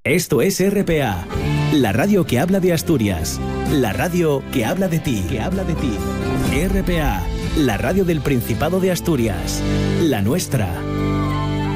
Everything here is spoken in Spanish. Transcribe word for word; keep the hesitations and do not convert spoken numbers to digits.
Esto es R P A, la radio que habla de Asturias, la radio que habla de ti, que habla de ti. R P A, la radio del Principado de Asturias, la nuestra.